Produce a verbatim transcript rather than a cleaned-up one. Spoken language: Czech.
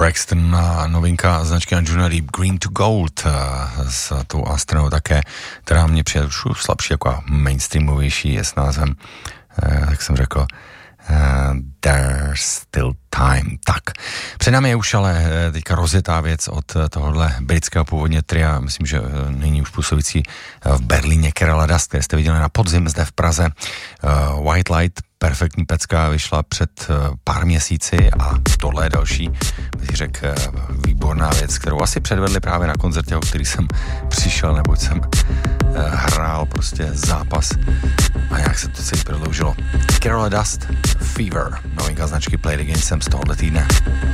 Braxton, novinka značky Anjuna Deep, Green to Gold, s tou Astranou také, která mě přijde už slabší, jako mainstreamovější, je s názvem, jak jsem řekl, Uh, There's Still Time. Tak, před námi je už ale teďka rozjetá věc od tohohle britského původně tria, myslím, že nyní už působící v Berlíně, Kerala Dust, které jste viděli na podzim zde v Praze. Uh, White Light, perfektní pecka, vyšla před uh, pár měsíci a tohle je další, bych řekl, uh, výborná věc, kterou asi předvedli právě na koncertě, o který jsem přišel, neboť jsem uh, hrál prostě zápas a nějak se to celý prodloužilo. Kerala Dust, Fever, novinka značky Play It Again jsem z tohohle týdne.